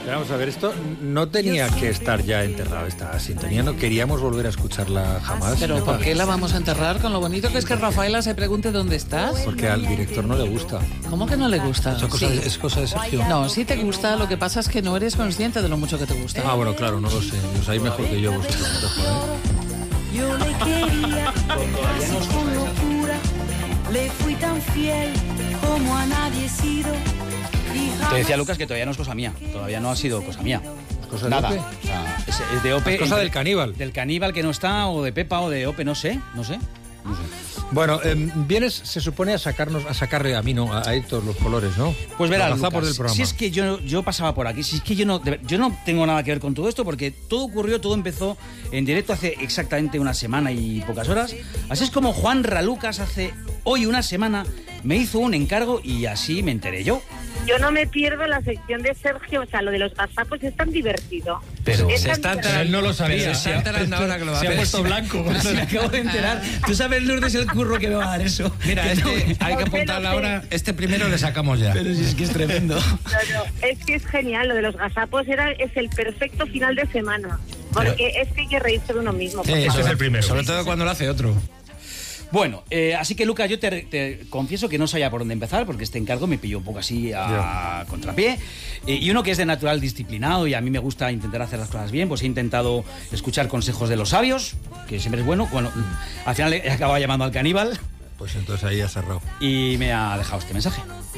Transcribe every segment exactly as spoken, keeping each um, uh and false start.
Pero vamos a ver, esto no tenía que estar ya enterrado, esta sintonía, no queríamos volver a escucharla jamás. Pero ¿por qué la vamos a enterrar? Con lo bonito que es que Rafaela se pregunte dónde estás. Porque al director no le gusta. ¿Cómo que no le gusta? Es cosa, Sí. de, es cosa de Sergio. No, sí te gusta, lo que pasa es que no eres consciente de lo mucho que te gusta. Ah, bueno, claro, no lo sé. Lo sabéis mejor que yo vosotros. ¿eh? Yo le quería, casi con locura, le fui tan fiel como a nadie he sido. Te decía Lucas que todavía no es cosa mía, todavía no ha sido cosa mía. ¿Cosa de Nada. Ope? O sea, es, es de Ope. Es cosa entre- del caníbal. Del caníbal que no está, o de Pepa, o de Ope, no sé, no sé. No sé. Bueno, eh, vienes, se supone, a sacarnos, a sacarle a mí, ¿no? A Héctor los colores, ¿no? Pues verás, Los gazapos Lucas, del programa. si es que yo, yo pasaba por aquí, si es que yo no, de- yo no tengo nada que ver con todo esto, porque todo ocurrió, todo empezó en directo hace exactamente una semana y pocas horas. Así es como Juan Ralucas hace hoy una semana me hizo un encargo y así me enteré yo. Yo no me pierdo la sección de Sergio, o sea, lo de los gazapos es tan divertido. Pero Es se tan está divertido. enterando, no lo sabía. Pero se está enterando ahora que lo va a Se ha hacer. puesto blanco. Pero si me acabo de enterar. Tú sabes, Lourdes, el curro que me va a dar eso. Mira, Que no- este, hay que No sé, apuntarla no sé. ahora. Este primero le sacamos ya. Pero si es que es tremendo. No, no, es que es genial, lo de los gazapos era, es el perfecto final de semana. Porque es que hay que reírse de uno mismo. por Sí, favor. sobre, el primero. Sobre todo cuando lo hace otro. Bueno, eh, así que Lucas, yo te, te confieso que no sabía por dónde empezar, porque este encargo me pilló un poco así a contrapié. Eh, y uno que es de natural disciplinado y a mí me gusta intentar hacer las cosas bien, pues he intentado escuchar consejos de los sabios, que siempre es bueno. Bueno, al final he acabado llamando al caníbal Pues entonces ahí ha cerrado. y me ha dejado este mensaje.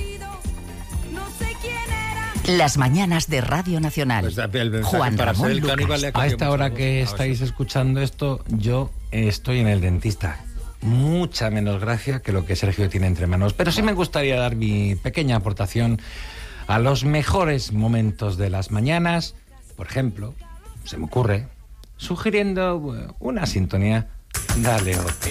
Las mañanas de Radio Nacional. Pues, el mensaje Juan para ser Ramón el caníbal Lucas. le ha A cambiado esta mucho hora la que voz. A ver estáis si- escuchando esto, yo eh, estoy en el dentista. Mucha menos gracia que lo que Sergio tiene entre manos. Pero sí me gustaría dar mi pequeña aportación a los mejores momentos de las mañanas. Por ejemplo, se me ocurre, sugiriendo bueno, una sintonía. Dale, Ote.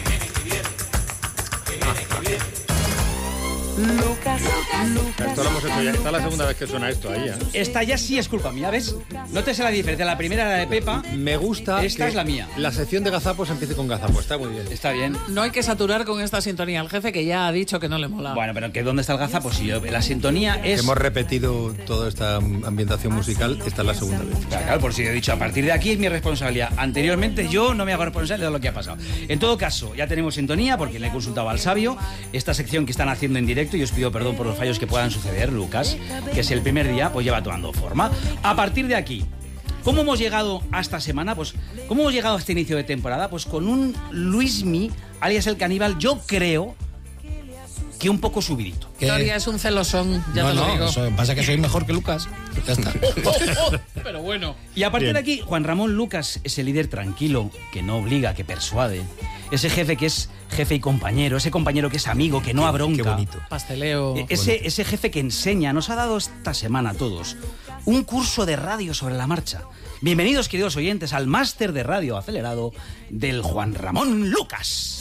Lucas, Lucas, Esto lo hemos hecho ya. Esta es la segunda vez que suena esto ahí, ¿eh? Esta ya sí es culpa mía, ¿ves? Nótese la diferencia. La primera era de Pepa. Me gusta Esta que es la mía. La sección de gazapos empiece con gazapos. Está muy bien. Está bien. No hay que saturar con esta sintonía al jefe que ya ha dicho que no le mola. Bueno, pero ¿que dónde está el gazapo? Si yo, la sintonía es... Hemos repetido toda esta ambientación musical. Esta es la segunda vez. Claro, claro, por si he dicho, a partir de aquí es mi responsabilidad. Anteriormente yo no me hago responsable de lo que ha pasado. En todo caso, ya tenemos sintonía porque le he consultado al sabio. Esta sección que están haciendo en directo, y os pido perdón por los fallos que puedan suceder, Lucas, que es el primer día, pues lleva tomando forma. A partir de aquí, ¿cómo hemos llegado a esta semana? Pues, ¿cómo hemos llegado a este inicio de temporada? Pues con un Luismi, alias el caníbal, yo creo que un poco subidito. Gloria es un celosón, ya no, te lo no, digo. eso pasa que soy mejor que Lucas. Ya está. Pero bueno. Y a partir Bien. de aquí, Juan Ramón Lucas es el líder tranquilo, que no obliga, que persuade. Ese jefe que es jefe y compañero, ese compañero que es amigo, que no abronca. Qué bonito. Pasteleo. E- Ese, ese jefe que enseña, nos ha dado esta semana a todos un curso de radio sobre la marcha. Bienvenidos, queridos oyentes, al máster de radio acelerado del Juan Ramón Lucas.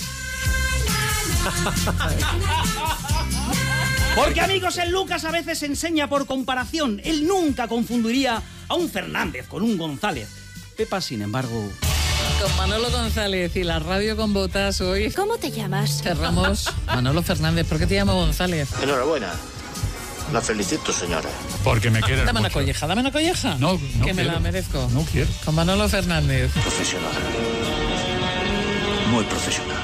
Porque, amigos, el Lucas a veces enseña por comparación. Él nunca confundiría a un Fernández con un González. Pepa, sin embargo... Con Manolo González y la radio con botas hoy. ¿Cómo te llamas? Cerramos. Manolo Fernández, ¿por qué te llamo González? Enhorabuena. La felicito, señora. Porque me quieres Dame una mucho. colleja, dame una colleja. No, no Que me quiero. la merezco. No quiero. Con Manolo Fernández. Profesional. Muy profesional.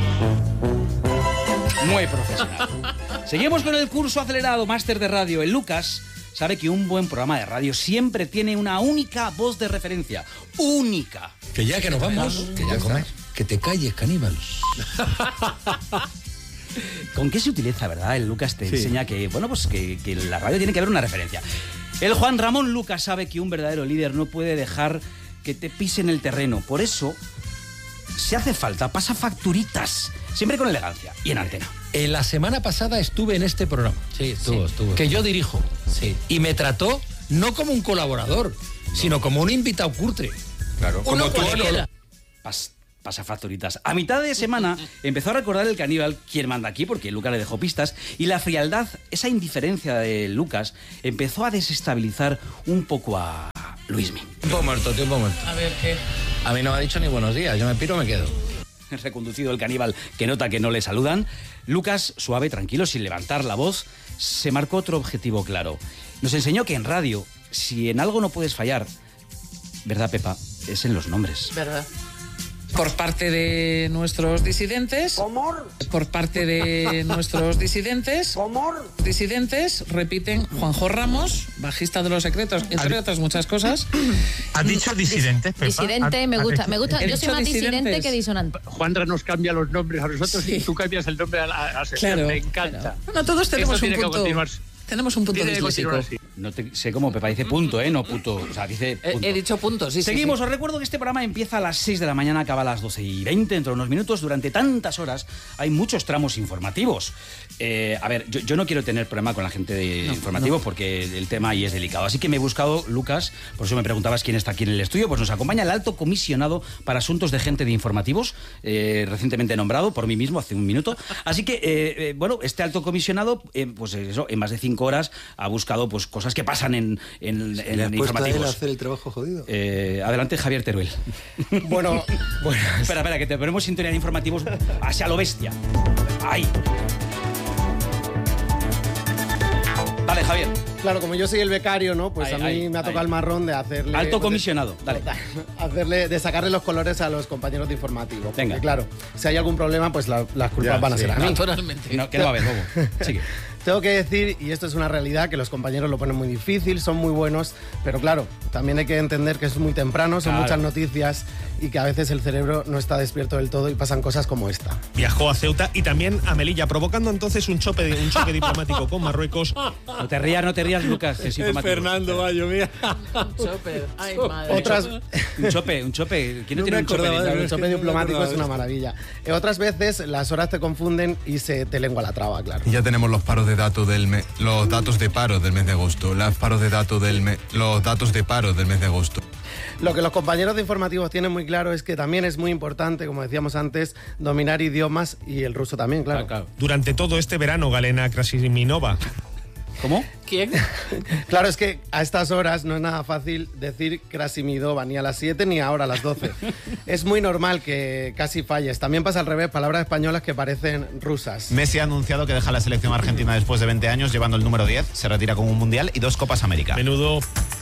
Muy profesional. Seguimos con el curso acelerado máster de radio. El Lucas sabe que un buen programa de radio siempre tiene una única voz de referencia. Única. Que ya que nos vamos, que ya comer. Que te calles, caníbal. ¿Con qué se utiliza, verdad? El Lucas te Sí. enseña que, bueno, pues que, que la radio tiene que haber una referencia. El Juan Ramón Lucas sabe que un verdadero líder no puede dejar que te pisen el terreno. Por eso, si hace falta, pasa facturitas. Siempre con elegancia y en antena. Eh, la semana pasada estuve en este programa. Sí, estuvo, estuvo. Que yo dirijo. Sí. Y me trató no como un colaborador, sino como un invitado curtre. Claro. Uno Como tú, cualquiera. Pas- pasa facturitas. A mitad de semana empezó a recordar el caníbal quién manda aquí, porque Lucas le dejó pistas, y la frialdad, esa indiferencia de Lucas, empezó a desestabilizar un poco a Luismi. Tiempo muerto, tiempo muerto. A ver, ¿qué? A mí no me ha dicho ni buenos días. Yo me piro, me quedo. Reconducido el caníbal que nota que no le saludan, Lucas, suave, tranquilo, sin levantar la voz, se marcó otro objetivo claro. Nos enseñó que en radio si en algo no puedes fallar, ¿verdad, Pepa? Es en los nombres. ¿Verdad? Por parte de nuestros disidentes. ¿Comor? Por parte de nuestros disidentes. ¿Comor? Disidentes repiten Juanjo Ramos, bajista de Los Secretos, entre otras muchas cosas. ¿Has dicho disidente, Pepa? Disidente, me gusta, me gusta. He Yo soy dicho más disidente disidentes. que disonante. Juanra nos cambia los nombres a nosotros Sí. y tú cambias el nombre a la, a la sección. Claro. Me encanta. Claro. Bueno, todos tenemos Esto un tiene que punto. continuar. Tenemos un punto Tiene que disléxico. continuar así. No te, sé cómo Pepa dice punto, ¿eh? No puto. O sea, dice He, punto. he dicho puntos, sí, sí, Seguimos, sí. os recuerdo que este programa empieza a las seis de la mañana, acaba a las doce y veinte, dentro de unos minutos. Durante tantas horas hay muchos tramos informativos. Eh, a ver, yo, yo no quiero tener problema con la gente de No, informativos no. porque el tema ahí es delicado. Así que me he buscado, Lucas, por eso me preguntabas quién está aquí en el estudio, pues nos acompaña el alto comisionado para asuntos de gente de informativos, eh, recientemente nombrado por mí mismo hace un minuto. Así que, eh, eh, bueno, este alto comisionado, eh, pues eso, en más de cinco horas ha buscado pues cosas que pasan en, en, en ¿Le has puesto a él informativos. a hacer el trabajo jodido? Eh, adelante, Javier Teruel. Bueno, bueno. Espera, espera, que te ponemos sintonía de informativos hacia lo bestia. Ahí. Dale, Javier. Claro, como yo soy el becario, ¿no? Pues Ahí, a mí ahí, me ha tocado ahí. el marrón de hacerle... Alto comisionado, dale. Hacerle, de sacarle los colores a los compañeros de informativo. Venga. Porque, claro, si hay algún problema, pues la- las culpas Ya, van a sí. ser a mí. Naturalmente. No, que no va a haber, luego. Sigue. Tengo que decir, y esto es una realidad, que los compañeros lo ponen muy difícil, son muy buenos, pero claro, también hay que entender que es muy temprano, son Claro. muchas noticias y que a veces el cerebro no está despierto del todo y pasan cosas como esta. Viajó a Ceuta y también a Melilla, provocando entonces un choque, un choque diplomático con Marruecos. No te rías, no te rías, Lucas, que es informativo. Bayo, mira. Chopper. Ay, madre. Otras, Un chope, un chope. ¿Quién no, No tiene me un chope? acordaba de el Es que chope no me diplomático acordaba es una de esto. maravilla. Eh, Otras veces las horas te confunden y se te lengua la traba, claro. Y ya tenemos los paros de datos del mes, los datos de paro del mes de agosto, los paros de datos del mes, los datos de paro del mes de agosto. Lo que los compañeros de informativos tienen muy claro es que también es muy importante, como decíamos antes, dominar idiomas y el ruso también, claro. Ah, claro. Durante todo este verano, Galena Krasiminova. ¿Cómo? ¿Quién? Claro, es que a estas horas no es nada fácil decir Krasimidova ni a las siete ni ahora a las doce. Es muy normal que casi falles. También pasa al revés, palabras españolas que parecen rusas. Messi ha anunciado que deja la selección argentina después de veinte años, llevando el número diez. Se retira con un mundial y dos Copas América. Menudo.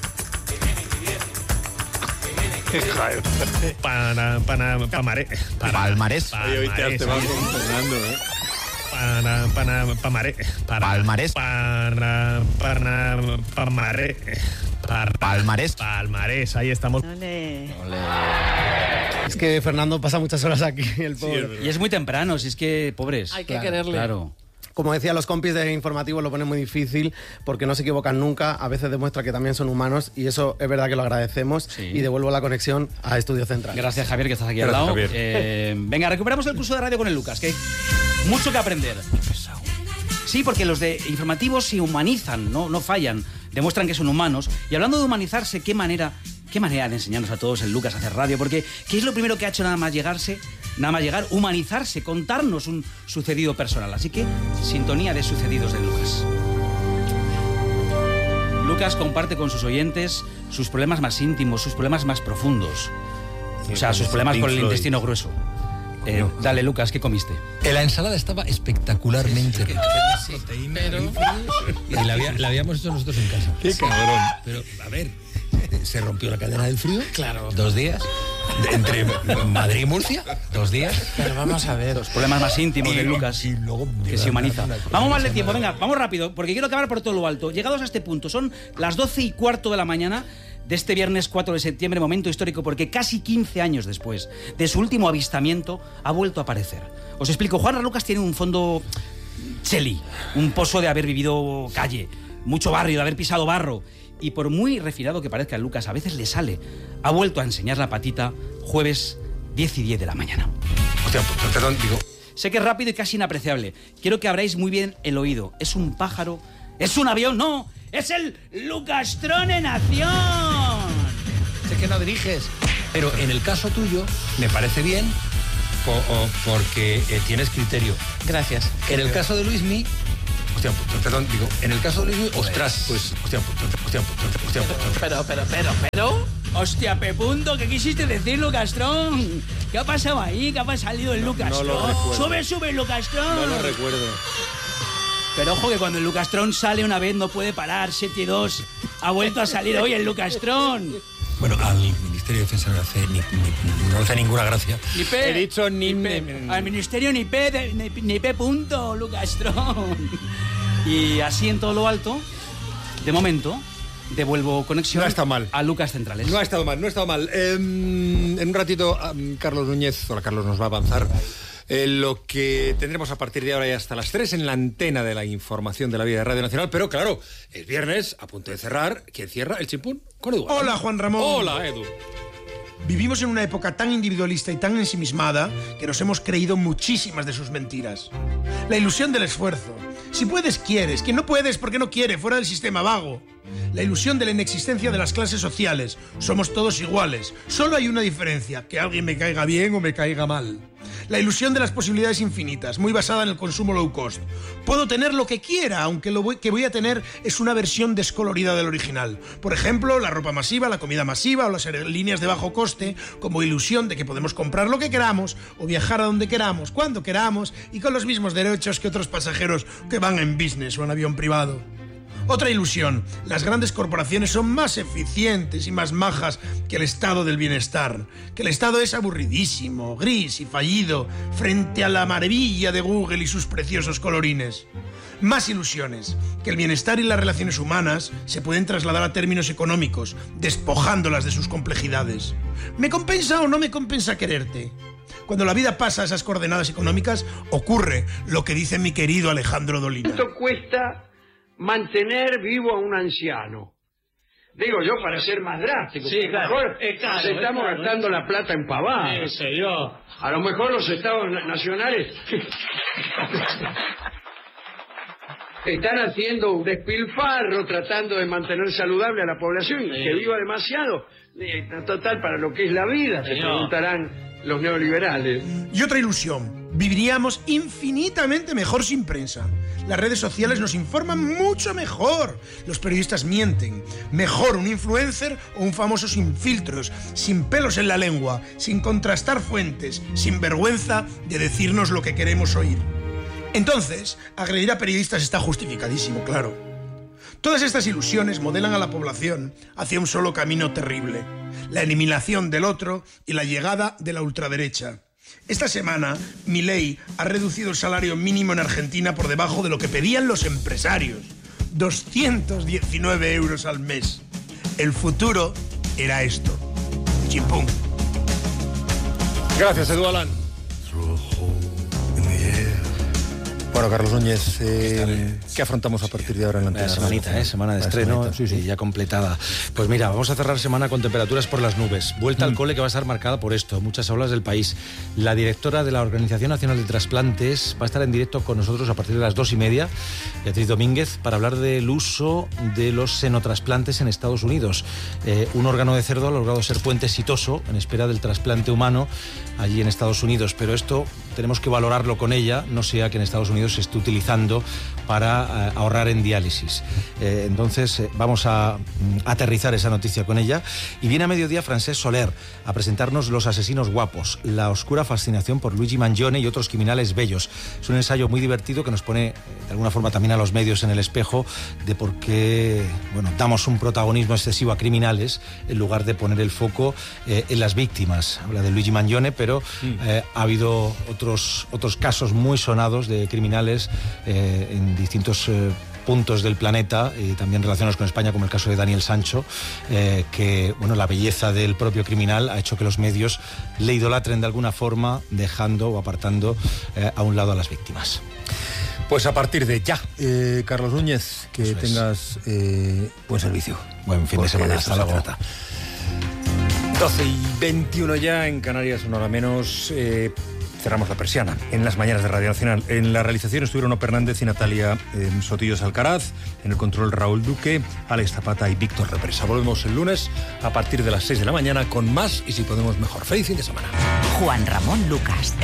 Para, para, pamare- para, Palmarés. Oye, hoy te has palmarés, te vas oye. con Fernando, ¿eh? Para, para, pamare- para, Palmarés. Para, para, pamare- para, Palmarés. Palmarés, ahí estamos. Es que Fernando pasa muchas horas aquí, el pobre. Y es muy temprano, si es que, pobres. Hay que Claro, quererle. Claro. Como decía, los compis de informativos lo ponen muy difícil porque no se equivocan nunca, a veces demuestra que también son humanos y eso es verdad que lo agradecemos. Sí. Y devuelvo la conexión a Estudio Central. Gracias, Javier, que estás aquí Gracias, al lado. Javier. Eh, venga, recuperamos el curso de radio con el Lucas, que hay mucho que aprender. Sí, porque los de informativos se humanizan, no, no fallan, demuestran que son humanos. Y hablando de humanizarse, ¿qué manera, qué manera de enseñarnos a todos el Lucas a hacer radio? Porque ¿qué es lo primero que ha hecho nada más llegarse? Nada más llegar, humanizarse, contarnos un sucedido personal. Así que, sintonía de sucedidos del Lucas. Lucas comparte con sus oyentes sus problemas más íntimos, sus problemas más profundos. O sea, sus problemas con el intestino grueso. Eh, dale, Lucas, ¿qué comiste? La ensalada estaba espectacularmente rica. Sí, pero... Y la, había- la habíamos hecho nosotros en casa. Qué cabrón. Pero, a ver, se rompió la cadena del frío. Claro. Dos días. De- entre Madrid y Murcia, dos días. Pero vamos a ver. Los problemas más íntimos Y- de Lucas, y luego de que se verdad, humaniza. una cosa Vamos que mal se de tiempo, llama- venga, vamos rápido, porque quiero acabar por todo lo alto. Llegados a este punto, son las doce y cuarto de la mañana de este viernes cuatro de septiembre, momento histórico, porque casi quince años después de su último avistamiento, ha vuelto a aparecer. Os explico, Juan Lucas tiene un fondo cheli, un pozo de haber vivido calle, mucho barrio, de haber pisado barro. Y por muy refinado que parezca Lucas, a veces le sale. Ha vuelto a enseñar la patita jueves diez y diez de la mañana. Hostia, p- perdón, digo, Sé que es rápido y casi inapreciable. Quiero que abráis muy bien el oído. ¿Es un pájaro? ¿Es un avión? ¡No! ¡Es el Lucastrón en acción! Sé que no diriges, pero en el caso tuyo me parece bien po- o- porque eh, tienes criterio. Gracias. En el caso de Luismi, hostia, p- perdón, digo, en el caso de Luismi, ostras, pues, hostia, p- p- hostia, p- p- hostia, p- p- Pero, pero, pero, pero... Hostia, Pepunto, ¿qué quisiste decir, Lucastrón? ¿Qué ha pasado ahí? ¿Qué ha salido el Lucastrón? No lo recuerdo. Sube, sube, Lucastrón. no lo recuerdo. Pero ojo que cuando el Lucastrón sale una vez no puede parar, siete dos. Ha vuelto a salir hoy el Lucastrón. Bueno, al Ministerio de Defensa no le hace, ni, ni- no le hace ninguna gracia. Ni P. He dicho ni... Ni P. Al ministerio ni P, de- ni, ni P punto, Lucastrón. Y así en todo lo alto, de momento, devuelvo conexión No ha estado mal. a Lucas Centrales. No ha estado mal, no ha estado mal. Eh, en un ratito, um, Carlos Núñez, hola Carlos, nos va a avanzar eh, lo que tendremos a partir de ahora y hasta las tres en la antena de la información de la vida de Radio Nacional. Pero claro, es viernes, a punto de cerrar. ¿Quién cierra? El chimpún con Eduardo. Hola, Juan Ramón. Hola, Edu. Vivimos en una época tan individualista y tan ensimismada que nos hemos creído muchísimas de sus mentiras. La ilusión del esfuerzo. Si puedes, quieres. Quien no puedes, porque no quiere, fuera del sistema vago. La ilusión de la inexistencia de las clases sociales. Somos todos iguales. Solo hay una diferencia, que alguien me caiga bien o me caiga mal. La ilusión de las posibilidades infinitas, muy basada en el consumo low cost. Puedo tener lo que quiera, aunque lo voy- que voy a tener es una versión descolorida del original. Por ejemplo, la ropa masiva, la comida masiva o las aerolíneas de bajo coste, como ilusión de que podemos comprar lo que queramos o viajar a donde queramos, cuando queramos y con los mismos derechos que otros pasajeros que van en business o en avión privado. Otra ilusión, las grandes corporaciones son más eficientes y más majas que el estado del bienestar, que el estado es aburridísimo, gris y fallido frente a la maravilla de Google y sus preciosos colorines. Más ilusiones, que el bienestar y las relaciones humanas se pueden trasladar a términos económicos, despojándolas de sus complejidades. ¿Me compensa o no me compensa quererte? Cuando la vida pasa a esas coordenadas económicas, ocurre lo que dice mi querido Alejandro Dolina. ¿Cuánto cuesta mantener vivo a un anciano? Digo yo, para ser más drástico. Sí, claro. Mejor Es caro, nos estamos es caro, gastando ¿eh? la plata en pavadas. Sí, señor. A lo mejor los estados na- nacionales están haciendo un despilfarro tratando de mantener saludable a la población y Sí. que viva demasiado. Eh, Total, para lo que es la vida, se Señor. preguntarán los neoliberales. Y otra ilusión, viviríamos infinitamente mejor sin prensa. Las redes sociales nos informan mucho mejor. Los periodistas mienten. Mejor un influencer o un famoso sin filtros, sin pelos en la lengua, sin contrastar fuentes, sin vergüenza de decirnos lo que queremos oír. Entonces, agredir a periodistas está justificadísimo, claro. Todas estas ilusiones modelan a la población hacia un solo camino terrible: la eliminación del otro y la llegada de la ultraderecha. Esta semana, Milei ha reducido el salario mínimo en Argentina por debajo de lo que pedían los empresarios: doscientos diecinueve euros al mes. El futuro era esto. Chimpún. Gracias, Edu Alán. Bueno, Carlos Núñez, eh, ¿qué afrontamos a partir de ahora en la antena? La semanita, ¿eh? Semana de La estreno, semanita, sí, sí. y ya completada. Pues mira, vamos a cerrar semana con temperaturas por las nubes. Vuelta Mm. al cole que va a estar marcada por esto, muchas aulas del país. La directora de la Organización Nacional de Trasplantes va a estar en directo con nosotros a partir de las dos y media, Beatriz Domínguez, para hablar del uso de los senotrasplantes en Estados Unidos. Eh, un órgano de cerdo ha logrado ser puente exitoso en espera del trasplante humano allí en Estados Unidos, pero esto tenemos que valorarlo con ella, no sea que en Estados Unidos se esté utilizando para eh, ahorrar en diálisis. Eh, entonces eh, vamos a mm, aterrizar esa noticia con ella. Y viene a mediodía Francesc Soler a presentarnos Los asesinos guapos, la oscura fascinación por Luigi Mangione y otros criminales bellos. Es un ensayo muy divertido que nos pone eh, de alguna forma también a los medios en el espejo de por qué, bueno, damos un protagonismo excesivo a criminales en lugar de poner el foco eh, en las víctimas. Habla de Luigi Mangione, pero eh, ha habido otros, otros casos muy sonados de criminales eh, en distintos eh, puntos del planeta y también relacionados con España, como el caso de Daniel Sancho, eh, que bueno, la belleza del propio criminal ha hecho que los medios le idolatren de alguna forma, dejando o apartando eh, a un lado a las víctimas. Pues a partir de ya, eh, Carlos Núñez, que Eso es. tengas eh, buen servicio. Buen fin Porque de semana, de hasta eso se luego. trata. doce y veintiuno ya, en Canarias, una hora menos. Eh, cerramos la persiana en las mañanas de Radio Nacional. En la realización estuvieron Ono Fernández y Natalia eh, Sotillos Alcaraz. En el control, Raúl Duque, Alex Zapata y Víctor Represa. Volvemos el lunes a partir de las seis de la mañana con más y si podemos mejor. Feliz fin de semana. Juan Ramón Lucas.